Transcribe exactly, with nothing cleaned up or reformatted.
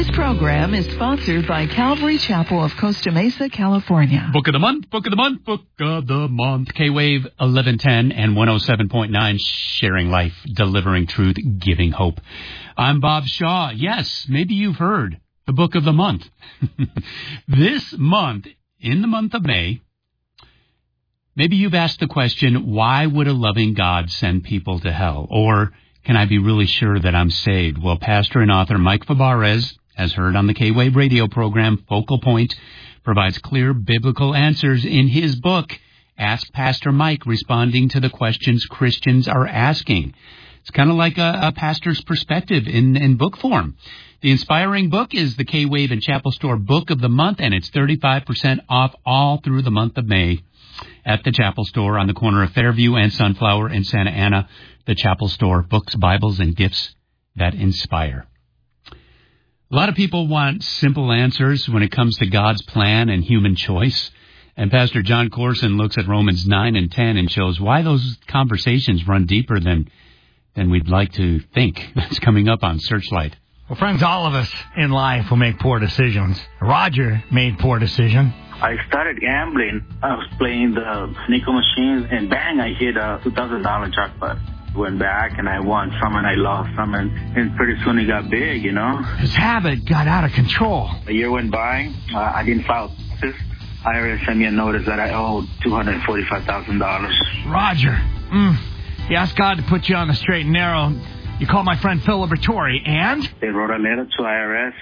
This program is sponsored by Calvary Chapel of Costa Mesa, California. Book of the month, book of the month, book of the month. K-Wave eleven ten and one oh seven point nine, sharing life, delivering truth, giving hope. I'm Bob Shaw. Yes, maybe you've heard the book of the month. This month, in the month of May, maybe you've asked the question, why would a loving God send people to hell? Or can I be really sure that I'm saved? Well, pastor and author Mike Fabarez, as heard on the K-Wave radio program Focal Point, provides clear biblical answers in his book, Ask Pastor Mike, responding to the questions Christians are asking. It's kind of like a, a pastor's perspective in, in book form. The inspiring book is the K-Wave and Chapel Store Book of the Month, and it's thirty-five percent off all through the month of May at the Chapel Store on the corner of Fairview and Sunflower in Santa Ana. The Chapel Store, books, Bibles, and gifts that inspire. A lot of people want simple answers when it comes to God's plan and human choice. And Pastor John Corson looks at Romans nine and ten and shows why those conversations run deeper than, than we'd like to think. That's coming up on Searchlight. Well, friends, all of us in life will make poor decisions. Roger made poor decision. I started gambling. I was playing the nickel machines, and bang, I hit a two thousand dollars jackpot. Went back, and I won some, and I lost some, and, and pretty soon it got big, you know. His habit got out of control. A year went by. Uh, I didn't file taxes. I R S sent me a notice that I owed two hundred forty-five thousand dollars. Roger. Mm. You asked God to put you on the straight and narrow. You called my friend Phil Libertori, and? They wrote a letter to I R S